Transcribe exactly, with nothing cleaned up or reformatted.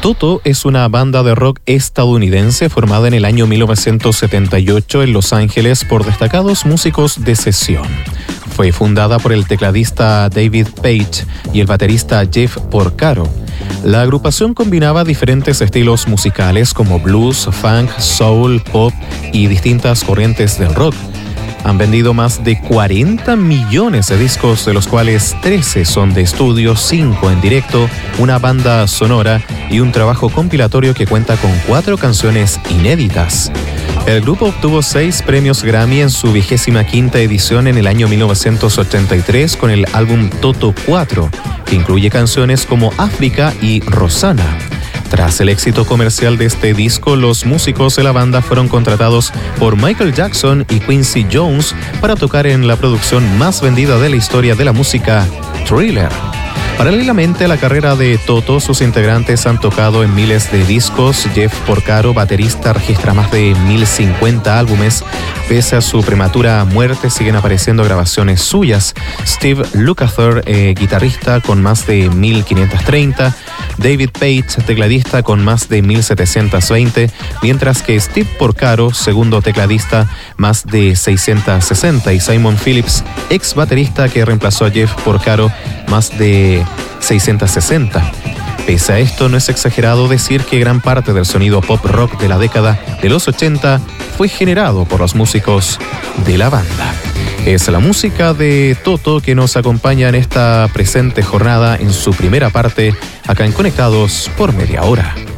Toto es una banda de rock estadounidense formada en el año mil novecientos setenta y ocho en Los Ángeles por destacados músicos de sesión. Fue fundada por el tecladista David Paich y el baterista Jeff Porcaro. La agrupación combinaba diferentes estilos musicales como blues, funk, soul, pop y distintas corrientes del rock. Han vendido más de cuarenta millones de discos, de los cuales trece son de estudio, cinco en directo, una banda sonora y un trabajo compilatorio que cuenta con cuatro canciones inéditas. El grupo obtuvo seis premios Grammy en su vigésima quinta edición en el año mil novecientos ochenta y tres con el álbum Toto cuatro, que incluye canciones como África y Rosanna. Tras el éxito comercial de este disco, los músicos de la banda fueron contratados por Michael Jackson y Quincy Jones para tocar en la producción más vendida de la historia de la música, Thriller. Paralelamente a la carrera de Toto, sus integrantes han tocado en miles de discos. Jeff Porcaro, baterista, registra más de mil cincuenta álbumes. Pese a su prematura muerte, siguen apareciendo grabaciones suyas. Steve Lukather, eh, guitarrista, con más de mil quinientos treinta. David Paich, tecladista, con más de mil setecientos veinte. Mientras que Steve Porcaro, segundo tecladista, más de seiscientos sesenta. Y Simon Phillips, ex baterista que reemplazó a Jeff Porcaro, más de seiscientos sesenta. Pese a esto, no es exagerado decir que gran parte del sonido pop rock de la década de los ochenta fue generado por los músicos de la banda. Es la música de Toto que nos acompaña en esta presente jornada en su primera parte, acá en Conectados por Media Hora.